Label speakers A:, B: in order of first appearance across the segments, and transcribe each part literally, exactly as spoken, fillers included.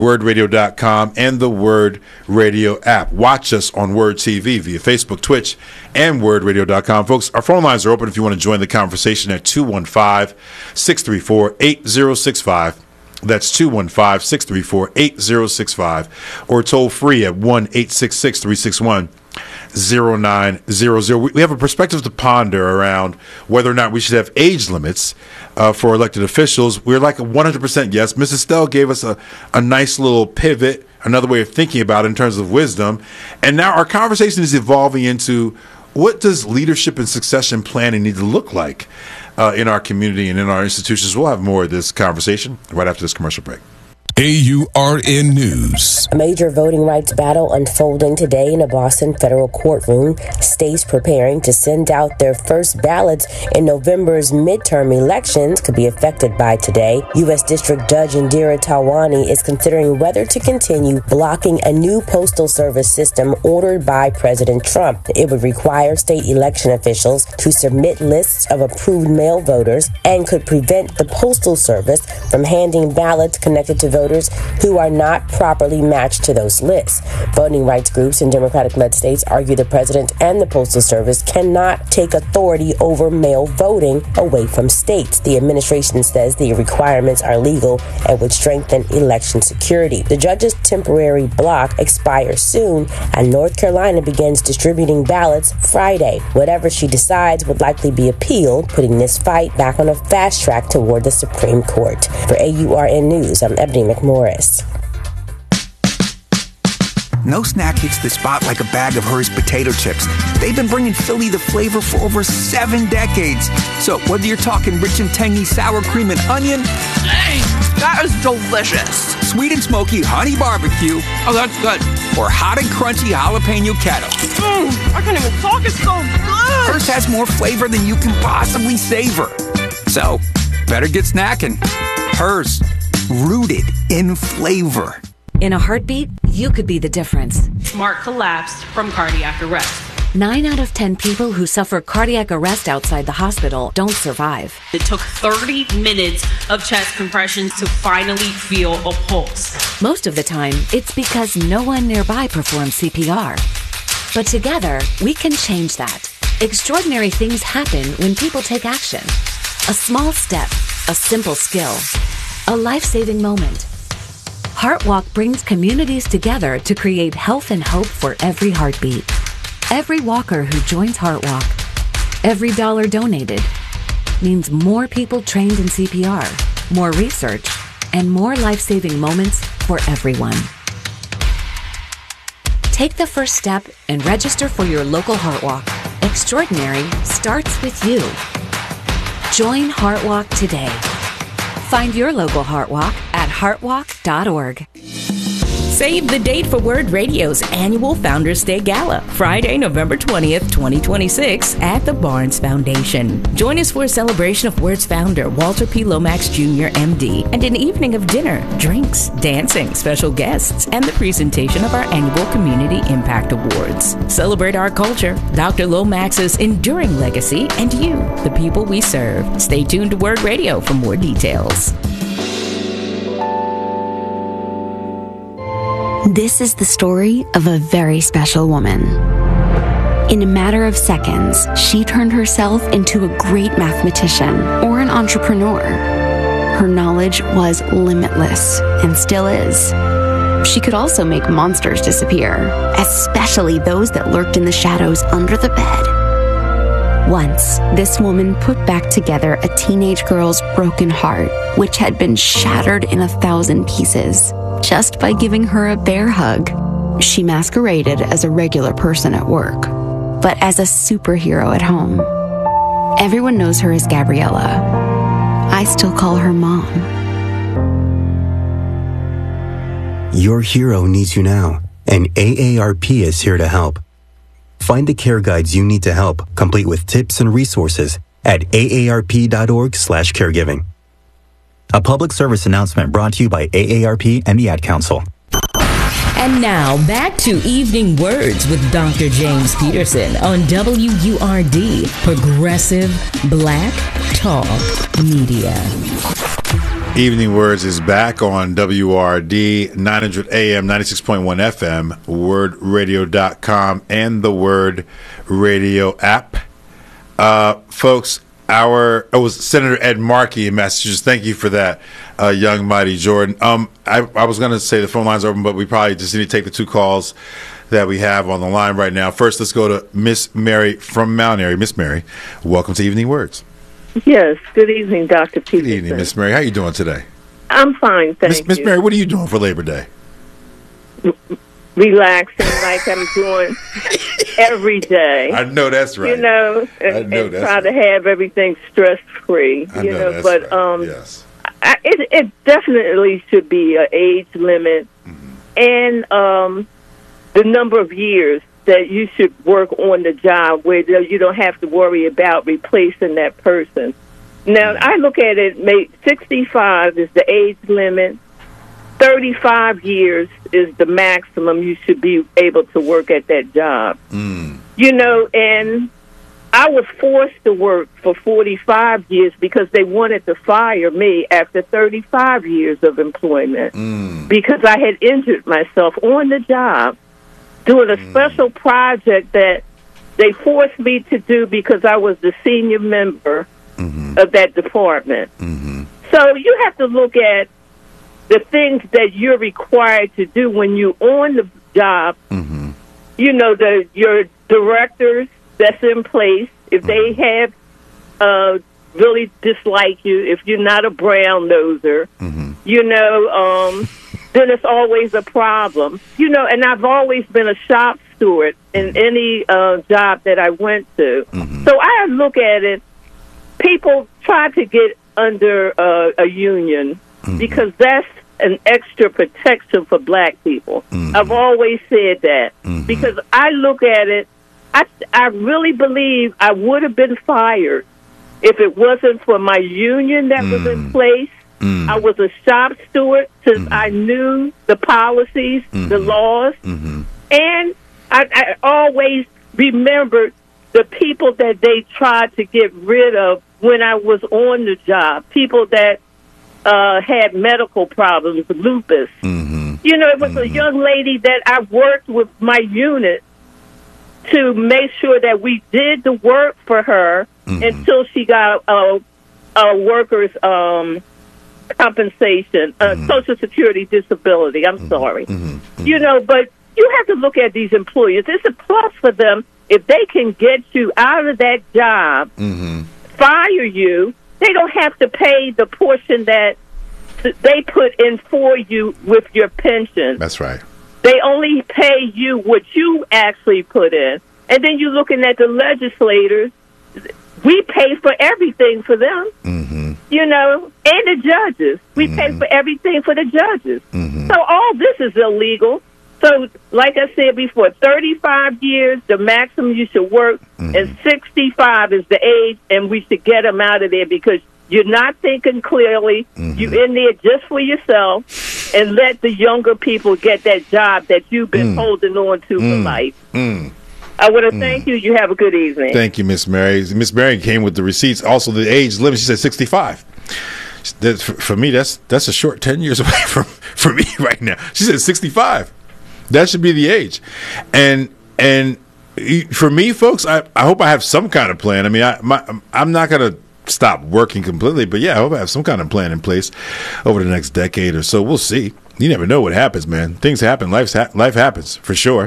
A: word radio dot com, and the Word Radio app. Watch us on Word T V via Facebook, Twitch, and word radio dot com. Folks, our phone lines are open if you want to join the conversation at two one five, six three four, eight zero six five. That's two one five, six three four, eight zero six five, or toll free at one eight six six, three six one, zero nine zero zero. We have a perspective to ponder around whether or not we should have age limits uh, for elected officials. We're like a one hundred percent yes. Missus Stell gave us a, a nice little pivot, another way of thinking about it in terms of wisdom. And now our conversation is evolving into, what does leadership and succession planning need to look like uh, in our community and in our institutions? We'll have more of this conversation right after this commercial break.
B: A U R N News.
C: A major voting rights battle unfolding today in a Boston federal courtroom. States preparing to send out their first ballots in November's midterm elections could be affected by today. U S District Judge Indira Talwani is considering whether to continue blocking a new postal service system ordered by President Trump. It would require state election officials to submit lists of approved mail voters and could prevent the Postal Service from handing ballots connected to voters who are not properly matched to those lists. Voting rights groups in Democratic-led states argue the president and the Postal Service cannot take authority over mail voting away from states. The administration says the requirements are legal and would strengthen election security. The judge's temporary block expires soon, and North Carolina begins distributing ballots Friday. Whatever she decides would likely be appealed, putting this fight back on a fast track toward the Supreme Court. For A U R N News, I'm Ebony McMorris.
D: No snack hits the spot like a bag of Hers potato chips. They've been bringing Philly the flavor for over seven decades. So whether you're talking rich and tangy sour cream and onion,
E: dang, that is delicious.
D: Sweet and smoky honey barbecue,
E: oh that's good,
D: or hot and crunchy jalapeno kettle.
E: Mm, I can't even talk, it's so good.
D: Hers has more flavor than you can possibly savor. So better get snacking. Hers, rooted in flavor.
F: In a heartbeat, you could be the difference.
G: Mark collapsed from cardiac arrest.
F: Nine out of ten people who suffer cardiac arrest outside the hospital don't survive.
G: It took thirty minutes of chest compressions to finally feel a pulse.
F: Most of the time, it's because no one nearby performs C P R. But together, we can change that. Extraordinary things happen when people take action. A small step, a simple skill, a life-saving moment. HeartWalk brings communities together to create health and hope for every heartbeat. Every walker who joins HeartWalk, every dollar donated, means more people trained in C P R, more research, and more life-saving moments for everyone. Take the first step and register for your local HeartWalk. Extraordinary starts with you. Join HeartWalk today. Find your local HeartWalk at heartwalk dot org.
H: Save the date for Word Radio's annual Founders Day Gala, Friday, November twentieth, twenty twenty-six, at the Barnes Foundation. Join us for a celebration of Word's founder, Walter P. Lomax Junior M D, and an evening of dinner, drinks, dancing, special guests, and the presentation of our annual Community Impact Awards. Celebrate our culture, Doctor Lomax's enduring legacy, and you, the people we serve. Stay tuned to Word Radio for more details.
I: This is the story of a very special woman. In a matter of seconds, she turned herself into a great mathematician or an entrepreneur. Her knowledge was limitless and still is. She could also make monsters disappear, especially those that lurked in the shadows under the bed. Once, this woman put back together a teenage girl's broken heart, which had been shattered in a thousand pieces, just by giving her a bear hug. She masqueraded as a regular person at work, but as a superhero at home. Everyone knows her as Gabriella. I still call her Mom.
J: Your hero needs you now, and A A R P is here to help. Find the care guides you need to help, complete with tips and resources at A A R P dot org slash caregiving. A public service announcement brought to you by A A R P and the Ad Council.
H: And now, back to Evening Words with Doctor James Peterson on W U R D, Progressive Black Talk Media.
A: Evening Words is back on W R D, nine hundred A M, ninety-six point one F M, word radio dot com, and the Word Radio app. Uh, folks, our it was Senator Ed Markey in Massachusetts. Thank you for that, uh, young mighty Jordan. Um, I, I was going to say the phone lines are open, but we probably just need to take the two calls that we have on the line right now. First, let's go to Miss Mary from Mount Airy. Miss Mary, welcome to Evening Words.
K: Yes, good evening, Doctor Peterson.
A: Good evening, Miss Mary. How you doing today?
K: I'm fine, thank
A: Miss, Miss
K: you.
A: Mary, what are you doing for Labor Day?
K: Relaxing like I'm doing every day.
A: I know that's right.
K: You know, and,
A: I know
K: and
A: that's
K: try
A: right.
K: to have everything stress-free.
A: I
K: you
A: know
K: know,
A: that's
K: but
A: right.
K: um,
A: yes.
K: I, it, it definitely should be an age limit
A: Mm-hmm.
K: and um, the number of years that you should work on the job where you don't have to worry about replacing that person. Now, I look at it, make sixty-five is the age limit. thirty-five years is the maximum you should be able to work at that job.
A: Mm.
K: You know, and I was forced to work for forty-five years because they wanted to fire me after thirty-five years of employment
A: Mm.
K: because I had injured myself on the job doing a
A: Mm.
K: special project that they forced me to do because I was the senior member
A: Mm-hmm.
K: of that department.
A: Mm-hmm.
K: So you have to look at the things that you're required to do when you're on the job.
A: Mm-hmm.
K: You know, the your directors that's in place, if they have uh, really dislike you, if you're not a brown noser,
A: Mm-hmm.
K: you know, um, then it's always a problem. You know, and I've always been a shop steward in any uh, job that I went to.
A: Mm-hmm.
K: So I look at it, people try to get under uh, a union
A: Mm-hmm.
K: because that's an extra protection for black people.
A: Mm-hmm.
K: I've always said that
A: Mm-hmm.
K: because I look at it, I, I really believe I would have been fired if it wasn't for my union that was in
A: Mm.
K: place.
A: Mm.
K: I was a shop steward since
A: Mhm.
K: I knew the policies, the
A: Mhm.
K: laws,
A: Mm-hmm.
K: and I, I always remembered the people that they tried to get rid of when I was on the job, people that uh, had medical problems, lupus.
A: Mm-hmm.
K: You know, it was a
A: Mhm.
K: young lady that I worked with my unit to make sure that we did the work for her
A: Mhm.
K: until she got a, a worker's um, compensation, uh,
A: Mhm.
K: Social Security disability. I'm sorry.
A: Mm-hmm.
K: You know, but you have to look at these employers. It's a plus for them if they can get you out of that job,
A: Mm-hmm.
K: fire you. They don't have to pay the portion that th- they put in for you with your pension.
A: That's right.
K: They only pay you what you actually put in. And then you're looking at the legislators. We pay for everything for them,
A: Mm-hmm.
K: you know, and the judges. We pay
A: Mhm.
K: for everything for the judges.
A: Mm-hmm.
K: So all this is illegal. So, like I said before, thirty-five years, the maximum you should work,
A: Mhm.
K: and sixty-five is the age, and we should get them out of there because you're not thinking clearly.
A: Mhm.
K: You're in there just for yourself, and let the younger people get that job that you've been
A: Mm.
K: holding on to for
A: Mm.
K: life.
A: Mm.
K: I want to thank you. You have a good evening.
A: Thank you, Miss Mary. Miss Mary came with the receipts. Also, the age limit. She said sixty-five. That, for, for me, that's that's a short ten years away from for me right now. She said sixty-five. That should be the age, and and for me, folks, I, I hope I have some kind of plan. I mean, I my, I'm not gonna stop working completely, but yeah, I hope I have some kind of plan in place over the next decade or so. We'll see. You never know what happens, man. Things happen. Life's ha- life happens for sure.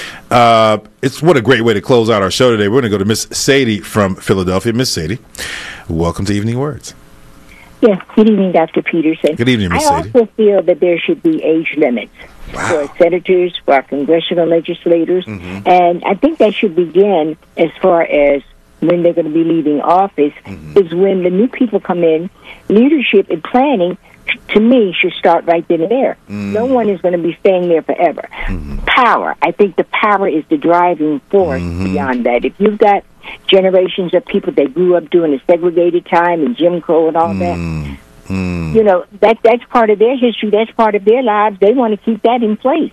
A: Uh, it's what a great way to close out our show today. We're going to go to Miss Sadie from Philadelphia. Miss Sadie, welcome to Evening Words.
L: Yes, good evening, Doctor Peterson.
A: Good evening, Miss
L: I
A: Sadie.
L: also feel that there should be age limits
A: Wow.
L: for senators, for our congressional legislators,
A: Mhm.
L: and I think that should begin as far as when they're going to be leaving office,
A: Mhm.
L: is when the new people come in. Leadership and planning, to me, should start right then and there.
A: Mm.
L: No one is going to be staying there forever.
A: Mhm.
L: Power, I think the power is the driving force
A: Mhm.
L: beyond that. If you've got generations of people that grew up during the segregated time and Jim Crow and all that,
A: Mm. Mm.
L: you know, that that's part of their history, that's part of their lives. They want to keep that in place.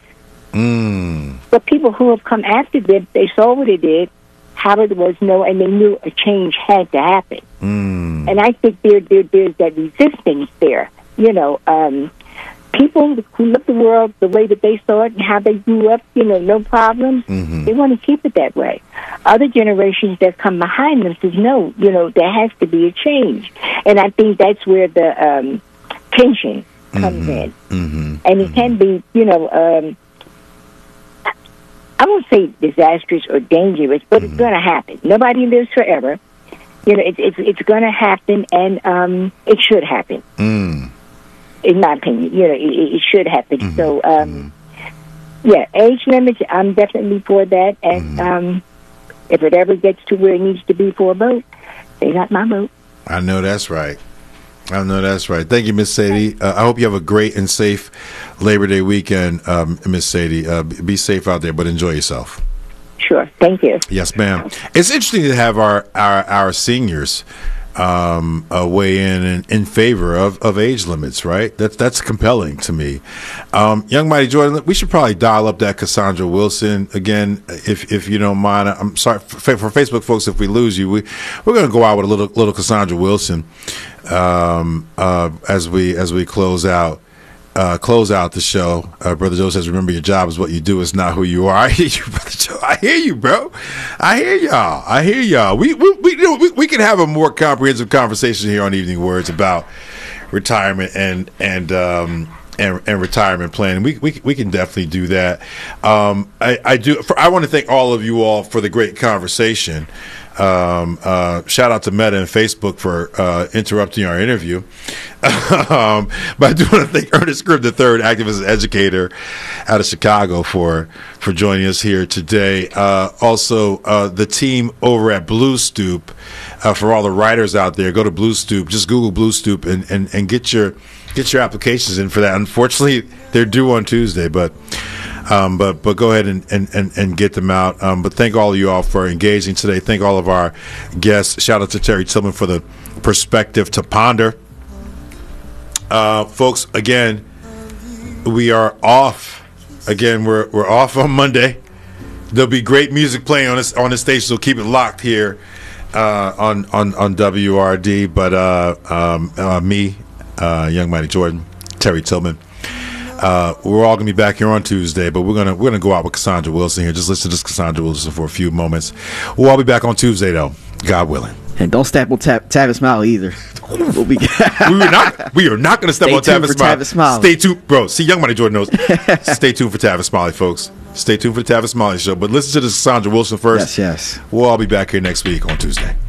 A: Mm.
L: But people who have come after them, they saw what it did, how it was, no, and they knew a change had to happen.
A: Mm.
L: And I think there, there there's that resistance there you know, um, people who live the world the way that they saw it and how they grew up, you know, no problems,
A: mm-hmm.
L: they want to keep it that way. Other generations that come behind them says, no, you know, there has to be a change. And I think that's where the um, tension comes
A: mm-hmm.
L: in.
A: Mm-hmm.
L: And it mm-hmm. can be, you know, um, I won't say disastrous or dangerous, but mm-hmm. it's going to happen. Nobody lives forever. You know, it's it's, it's going to happen, and um, it should happen.
A: Mm.
L: In my opinion, you know, it, it should happen.
A: Mm-hmm.
L: So, um, mm-hmm. yeah, age limits, I'm definitely for that. And mm-hmm. um, if it ever gets to where it needs to be for a vote, they got my vote.
A: I know that's right. I know that's right. Thank you, Miss Sadie. Uh, I hope you have a great and safe Labor Day weekend, um, Miss Sadie. Uh, be safe out there, but enjoy yourself.
L: Sure. Thank you.
A: Yes, ma'am. It's interesting to have our our, our seniors um, uh, weigh in, in in favor of, of age limits. Right. That's that's compelling to me. Um, Young Mighty Jordan, we should probably dial up that Cassandra Wilson again, if if you don't mind. I'm sorry for, for Facebook folks if we lose you. We we're going to go out with a little little Cassandra Wilson. Um, uh, as we as we close out uh, close out the show, uh, Brother Joe says, "Remember, your job is what you do; it's not who you are." I hear you, Brother Joe. I hear you, bro. I hear y'all. I hear y'all. We we we, you know, we we can have a more comprehensive conversation here on Evening Words about retirement and and um, and, and retirement planning. We we we can definitely do that. Um, I I do. For, I want to thank all of you all for the great conversation. Um, uh, shout out to Meta and Facebook for uh, interrupting our interview. um, but I do want to thank Ernest Gribb the third, activist and educator out of Chicago, for for joining us here today. Uh, also, uh, the team over at Blue Stoop, uh, for all the writers out there, go to Blue Stoop. Just Google Blue Stoop and, and, and get your get your applications in for that. Unfortunately, they're due on Tuesday, but. Um, but but go ahead and, and, and, and get them out. Um, but thank all of you all for engaging today. Thank all of our guests. Shout out to Terry Tillman for the perspective to ponder. Uh, folks, again, we are off. Again, we're we're off on Monday. There'll be great music playing on this on this station, so keep it locked here uh, on, on on W R D. But uh, um, uh, me, uh, Young Mighty Jordan, Terry Tillman. Uh, we're all gonna be back here on Tuesday, but we're gonna we're gonna go out with Cassandra Wilson here. Just listen to Cassandra Wilson for a few moments. We'll all be back on Tuesday, though, God willing.
M: And don't step on Tav- Tavis Smiley either. We'll be
A: we are not we are not gonna step
M: Stay
A: on Tavis Smiley.
M: Tavis Smiley.
A: Stay tuned, bro. See, Young Mighty Jordan knows. Stay tuned for Tavis Smiley, folks. Stay tuned for the Tavis Smiley show. But listen to the Cassandra Wilson first.
M: Yes, yes.
A: We'll all be back here next week on Tuesday.